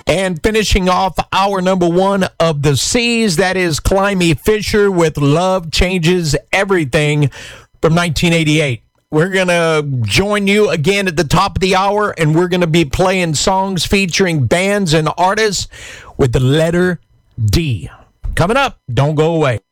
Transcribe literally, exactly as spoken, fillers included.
And finishing off hour number one of the C's, that is Climby Fisher with Love Changes Everything from nineteen eighty-eight. We're going to join you again at the top of the hour, and we're going to be playing songs featuring bands and artists with the letter D. Coming up, don't go away.